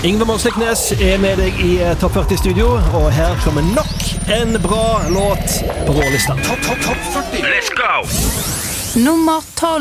Yngve Månsliknes med deg i Topp 40-studio, og her kommer nok en bra låt på vår lista. Topp 40. Let's go! Nummer 12.